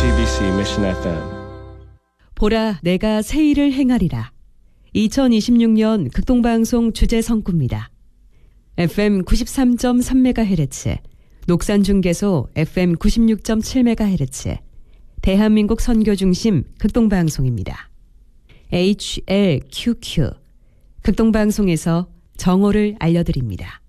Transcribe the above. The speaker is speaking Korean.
JTBC Mission FM. 보라, 내가 새 일을 행하리라. 2026년 극동방송 주제 성구입니다. FM 93.3MHz, 녹산중계소 FM 96.7MHz, 대한민국 선교중심 극동방송입니다. HLQQ, 극동방송에서 정오를 알려드립니다.